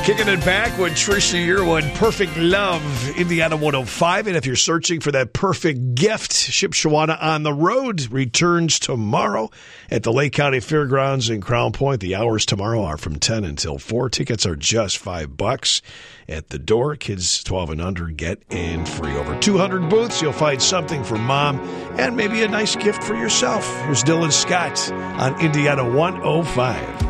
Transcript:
Kicking it back with Trisha Yearwood, Perfect Love, Indiana 105. And if you're searching for that perfect gift, Ship Shawana on the Road returns tomorrow at the Lake County Fairgrounds in Crown Point. The hours tomorrow are from 10 until 4. Tickets are just $5 at the door. Kids 12 and under get in free. Over 200 booths. You'll find something for mom and maybe a nice gift for yourself. Here's Dylan Scott on Indiana 105.